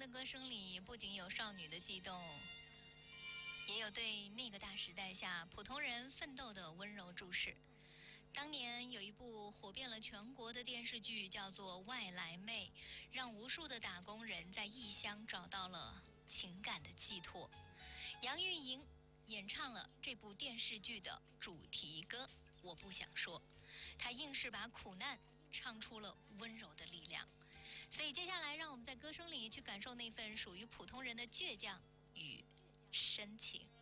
歌声里不仅有少女的悸动，也有对那个大时代下普通人奋斗的温柔注视。当年有一部火遍了全国的电视剧，叫做《外来妹》，让无数的打工人在异乡找到了情感的寄托。杨钰莹演唱了这部电视剧的主题歌《我不想说》，她硬是把苦难唱出了温柔的力量。所以接下来，让我们在歌声里去感受那份属于普通人的倔强与深情。